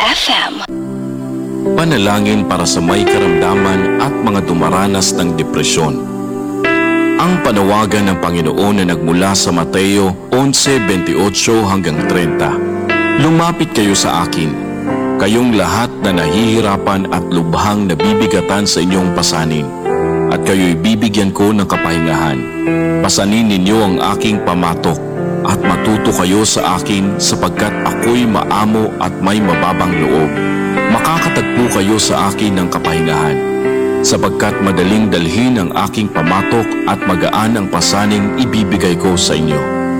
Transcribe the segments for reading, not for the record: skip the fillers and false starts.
FM. Panalangin para sa may karamdaman at mga dumaranas ng depresyon. Ang panawagan ng Panginoon na nagmula sa Mateo 11:28 hanggang 30. Lumapit kayo sa akin, kayong lahat na nahihirapan at lubhang nabibigatan sa inyong pasanin, at kayo'y bibigyan ko ng kapahingahan. Pasanin ninyo ang aking pamatok at matuto kayo sa akin sapagkat ako'y maamo at may mababang loob. Makakatagpo kayo sa akin ng kapahingahan, sapagkat madaling dalhin ang aking pamatok at magaan ang pasaning ibibigay ko sa inyo.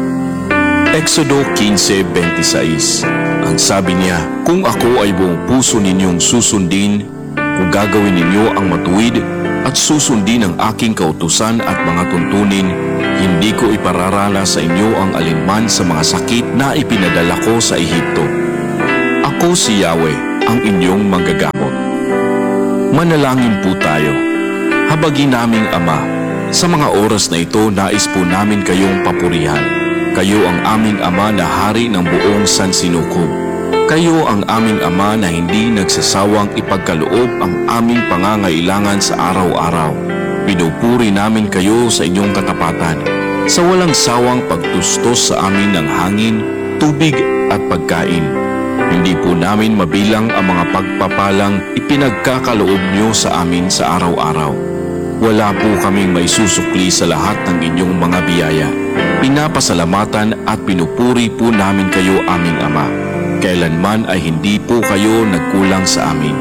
Exodo 15:26. Ang sabi niya, kung ako ay buong puso ninyong susundin, kung gagawin ninyo ang matuwid at susundin ang aking kautusan at mga tuntunin, hindi ko ipararala sa inyo ang alinman sa mga sakit na ipinadala ko sa Ehipto. Ako si Yahweh, ang inyong manggagamot. Manalangin po tayo. Habagin naming Ama, sa mga oras na ito nais po namin kayong papurihan. Kayo ang aming Ama na hari ng buong sansinukob. Kayo ang aming Ama na hindi nagsasawang ipagkaloob ang aming pangangailangan sa araw-araw. Pinupuri namin kayo sa inyong katapatan, sa walang sawang pagtustos sa amin ng hangin, tubig at pagkain. Hindi po namin mabilang ang mga pagpapalang ipinagkakaloob nyo sa amin sa araw-araw. Wala po kaming may susukli sa lahat ng inyong mga biyaya. Pinapasalamatan at pinupuri po namin kayo, aming Ama. Kailanman ay hindi po kayo nagkulang sa amin.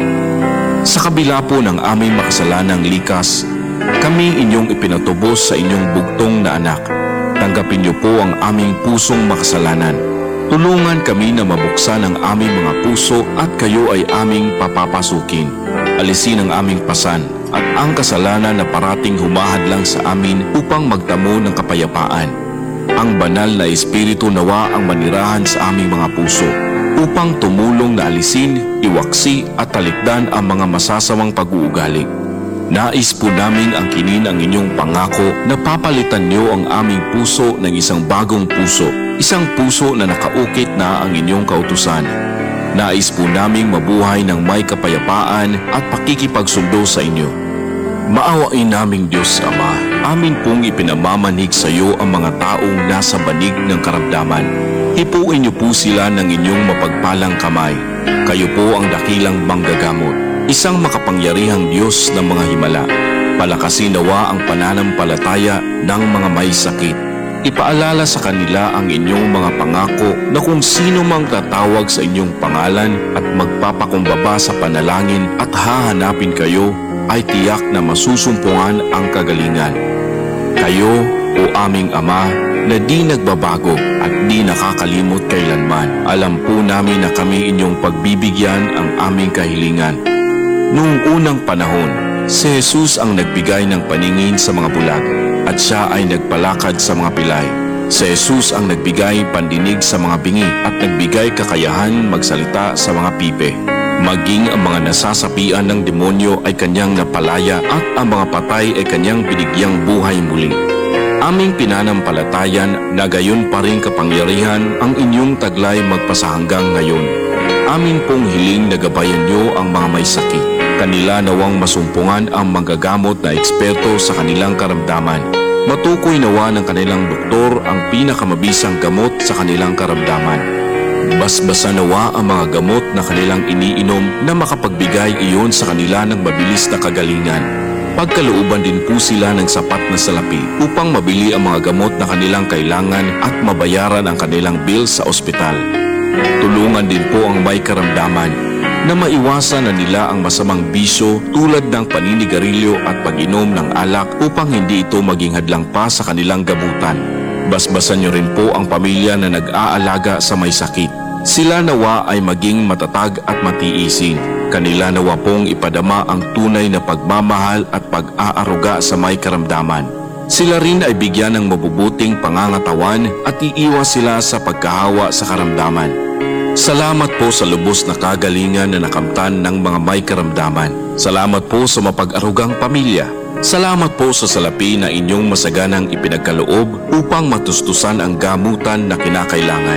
Sa kabila po ng aming makasalanang likas, kami inyong ipinatubos sa inyong bugtong na anak. Tanggapin niyo po ang aming pusong makasalanan. Tulungan kami na mabuksan ang aming mga puso at kayo ay aming papapasukin. Alisin ang aming pasan at ang kasalanan na parating humahadlang sa amin upang magtamo ng kapayapaan. Ang banal na Espiritu nawa ang manirahan sa aming mga puso upang tumulong na alisin, iwaksi at talikdan ang mga masasawang pag-uugali. Nais po namin angkinin ang inyong pangako na papalitan niyo ang aming puso ng isang bagong puso, isang puso na nakaukit na ang inyong kautusan. Nais po naming mabuhay ng may kapayapaan at pakikipagsundo sa inyo. Maawain naming Diyos Ama, amin pong ipinamamanig sa iyo ang mga taong nasa banig ng karamdaman. Hipuin niyo po sila ng inyong mapagpalang kamay. Kayo po ang dakilang manggagamot, isang makapangyarihang Diyos ng mga himala. Palakasin nawa ang pananampalataya ng mga may sakit. Ipaalala sa kanila ang inyong mga pangako na kung sino mang tatawag sa inyong pangalan at magpapakumbaba sa panalangin at hahanapin kayo, ay tiyak na masusumpungan ang kagalingan. Kayo, o aming Ama, na di nagbabago at di nakakalimot kailanman. Alam po namin na kami inyong pagbibigyan ang aming kahilingan. Noong unang panahon, si Jesus ang nagbigay ng paningin sa mga bulag at siya ay nagpalakad sa mga pilay. Si Jesus ang nagbigay pandinig sa mga bingi at nagbigay kakayahan magsalita sa mga pipe. Maging ang mga nasasapian ng demonyo ay kanyang napalaya at ang mga patay ay kanyang binigyang buhay muli. Aming pinanampalatayan na gayon pa rin kapangyarihan ang inyong taglay magpasahanggang ngayon. Amin pong hiling na gabayan niyo ang mga may sakit. Kanila nawang masumpungan ang manggagamot na eksperto sa kanilang karamdaman. Matukoy nawa ng kanilang doktor ang pinakamabisang gamot sa kanilang karamdaman. Basbasa nawa ang mga gamot na kanilang iniinom na makapagbigay iyon sa kanila ng mabilis na kagalingan. Pagkalooban din po sila ng sapat na salapi upang mabili ang mga gamot na kanilang kailangan at mabayaran ang kanilang bill sa ospital. Tulungan din po ang may karamdaman na maiwasan na nila ang masamang bisyo tulad ng paninigarilyo at pag-inom ng alak upang hindi ito maging hadlang pa sa kanilang gamutan. Basbasan niyo rin po ang pamilya na nag-aalaga sa may sakit. Sila nawa ay maging matatag at matiisin. Kanila nawa pong ipadama ang tunay na pagmamahal at pag-aaruga sa may karamdaman. Sila rin ay bigyan ng mabubuting pangangatawan at iiwas sila sa pagkahawa sa karamdaman. Salamat po sa lubos na kagalingan na nakamtan ng mga may karamdaman. Salamat po sa mapag-arugang pamilya. Salamat po sa salapi na inyong masaganang ipinagkaloob upang matustusan ang gamutan na kinakailangan.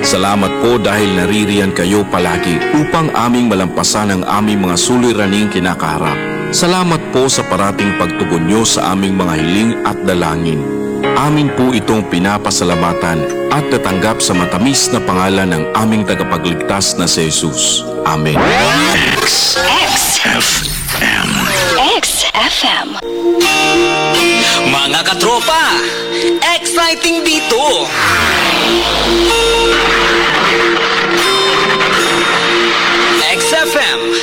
Salamat po dahil naririyan kayo palagi upang aming malampasan ang aming mga suliraning kinakaharap. Salamat po sa parating pagtugon nyo sa aming mga hiling at dalangin. Amin po itong pinapasalamatan at natanggap sa matamis na pangalan ng aming tagapagligtas na si Jesus. Amen. XFM. XFM. Mga katropa, exciting dito! XFM